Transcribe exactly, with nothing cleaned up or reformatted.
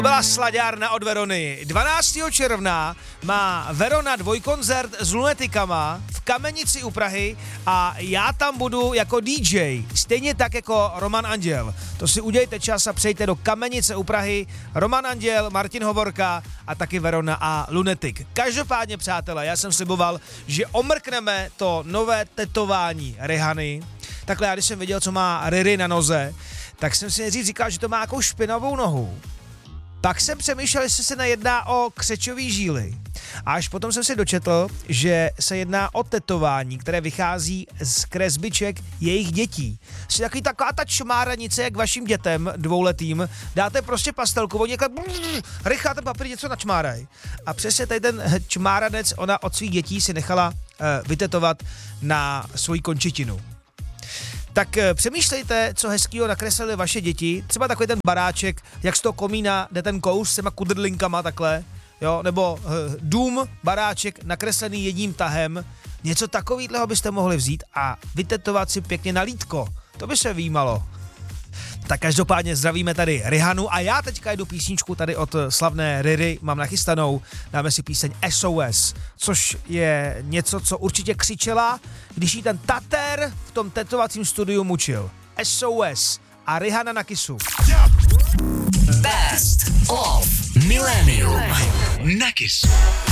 Byla slaďárna od Verony. dvanáctého června má Verona dvojkoncert s Lunetikama v Kamenici u Prahy a já tam budu jako D J, stejně tak jako Roman Anděl. To si udějte čas a přejte do Kamenice u Prahy. Roman Anděl, Martin Hovorka a taky Verona a Lunetik. Každopádně, přátelé, já jsem sliboval, že omrkneme to nové tetování Rihany. Takhle já, když jsem viděl, co má Riri na noze, tak jsem si nejdřív říkal, že to má jako špinavou nohu. Pak jsem přemýšlel, jestli se nejedná o křečový žíly. A až potom jsem si dočetl, že se jedná o tetování, které vychází z kresbiček jejich dětí. Si takový taková ta čmáranice, jak vašim dětem dvouletým, dáte prostě pastelku, oni jako rychle ten papír něco načmáraj. A přesně tady ten čmáranec ona od svých dětí si nechala uh, vytetovat na svoji končetinu. Tak e, přemýšlejte, co hezkýho nakreslili vaše děti, třeba takový ten baráček, jak z toho komína jde ten kous s těma kudrlinkama takhle, jo, nebo e, dům, baráček nakreslený jedním tahem, něco takového byste mohli vzít a vytetovat si pěkně na lítko, to by se výjímalo. Tak každopádně zdravíme tady Rihanu a já teďka jdu písničku tady od slavné Riri, mám nachystanou, dáme si píseň S O S, což je něco, co určitě křičela, když jí ten tater v tom tetovacím studiu mučil. S O S a Rihana na Kissu. Best of Millennium na Kissu.